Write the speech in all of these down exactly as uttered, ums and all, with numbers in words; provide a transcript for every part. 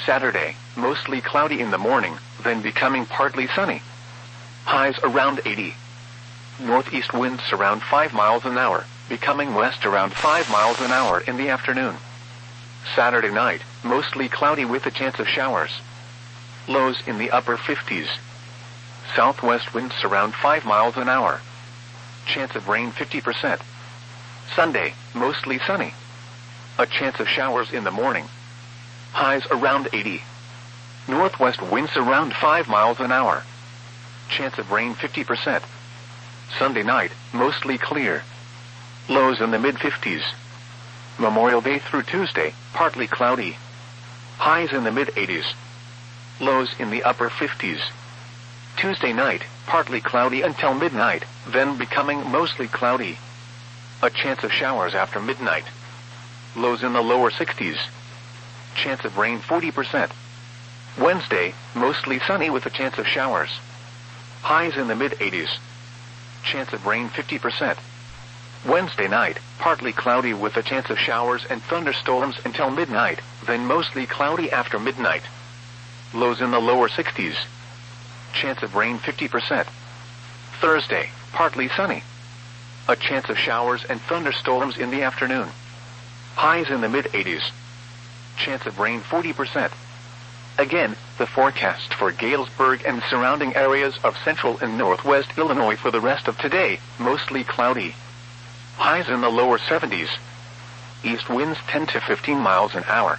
Saturday, mostly cloudy in the morning, then becoming partly sunny. Highs around eighty. Northeast winds around five miles an hour, becoming west around five miles an hour in the afternoon. Saturday night, mostly cloudy with a chance of showers. Lows in the upper fifties. Southwest winds around five miles an hour. Chance of rain fifty percent. Sunday, mostly sunny. A chance of showers in the morning. Highs around eighty. Northwest winds around five miles an hour. Chance of rain fifty percent. Sunday night, mostly clear. Lows in the mid-fifties. Memorial Day through Tuesday, partly cloudy. Highs in the mid-eighties. Lows in the upper fifties. Tuesday night, partly cloudy until midnight, then becoming mostly cloudy. A chance of showers after midnight. Lows in the lower sixties. Chance of rain forty percent. Wednesday, mostly sunny with a chance of showers. Highs in the mid-eighties. Chance of rain fifty percent. Wednesday night, partly cloudy with a chance of showers and thunderstorms until midnight, then mostly cloudy after midnight. Lows in the lower sixties. Chance of rain fifty percent. Thursday, partly sunny. A chance of showers and thunderstorms in the afternoon. Highs in the mid-eighties. Chance of rain forty percent. Again, the forecast for Galesburg and surrounding areas of central and northwest Illinois for the rest of today, mostly cloudy. Highs in the lower seventies. East winds ten to fifteen miles an hour.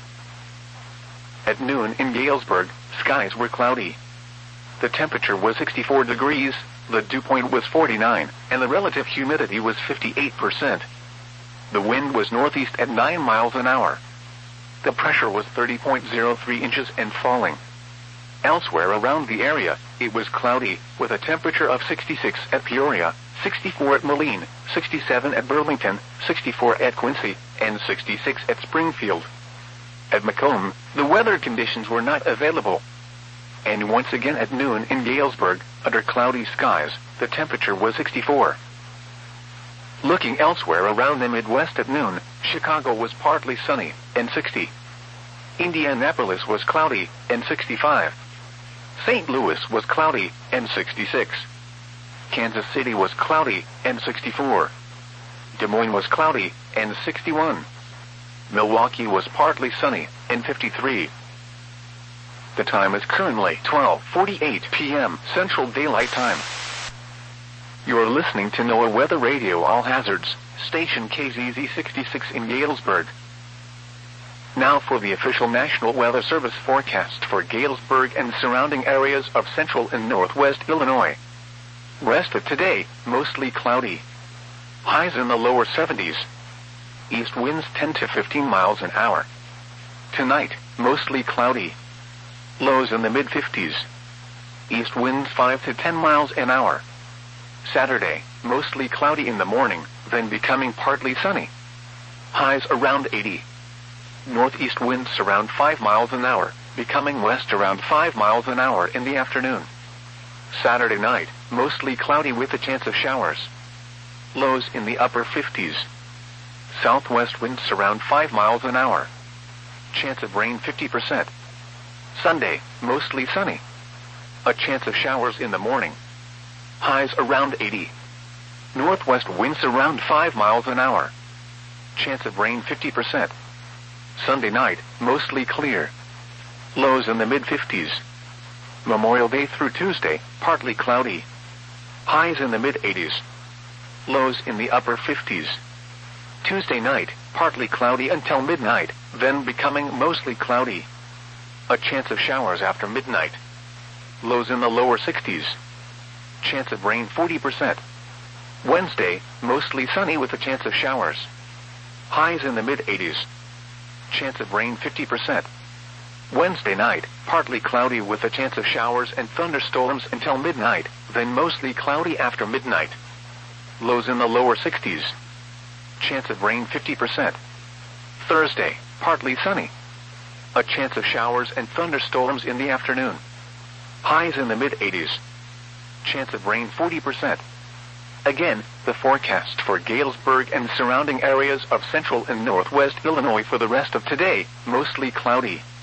At noon in Galesburg, skies were cloudy. The temperature was sixty-four degrees, the dew point was forty-nine, and the relative humidity was fifty-eight percent. The wind was northeast at nine miles an hour. The pressure was thirty point zero three inches and falling. Elsewhere around the area, it was cloudy, with a temperature of sixty-six at Peoria, sixty-four at Moline, sixty-seven at Burlington, sixty-four at Quincy, and sixty-six at Springfield. At Macomb, the weather conditions were not available. And once again at noon in Galesburg, under cloudy skies, the temperature was sixty-four. Looking elsewhere around the Midwest at noon, Chicago was partly sunny, and sixty. Indianapolis was cloudy, and sixty-five. Saint Louis was cloudy, and sixty-six. Kansas City was cloudy, and sixty-four. Des Moines was cloudy, and sixty-one. Milwaukee was partly sunny, and fifty-three. The time is currently twelve forty-eight p m Central Daylight Time. You're listening to NOAA Weather Radio All Hazards, station K Z Z sixty-six in Galesburg. Now for the official National Weather Service forecast for Galesburg and surrounding areas of central and northwest Illinois. Rest of today, mostly cloudy. Highs in the lower seventies. East winds ten to fifteen miles an hour. Tonight, mostly cloudy. Lows in the mid-fifties. East winds five to ten miles an hour. Saturday, mostly cloudy in the morning, then becoming partly sunny. Highs around eighty. Northeast winds around five miles an hour, becoming west around five miles an hour in the afternoon. Saturday night, mostly cloudy with a chance of showers. Lows in the upper fifties. Southwest winds around five miles an hour. Chance of rain fifty percent. Sunday, mostly sunny. A chance of showers in the morning. Highs around eighty. Northwest winds around five miles an hour. Chance of rain fifty percent. Sunday night, mostly clear. Lows in the mid-fifties. Memorial Day through Tuesday, partly cloudy. Highs in the mid-eighties. Lows in the upper fifties. Tuesday night, partly cloudy until midnight, then becoming mostly cloudy. A chance of showers after midnight. Lows in the lower sixties. Chance of rain forty percent. Wednesday, mostly sunny with a chance of showers. Highs in the mid-eighties. Chance of rain fifty percent. Wednesday night, partly cloudy with a chance of showers and thunderstorms until midnight, then mostly cloudy after midnight. Lows in the lower sixties. Chance of rain fifty percent. Thursday, partly sunny. A chance of showers and thunderstorms in the afternoon. Highs in the mid-eighties. Chance of rain forty percent. Again, the forecast for Galesburg and surrounding areas of central and northwest Illinois for the rest of today, mostly cloudy.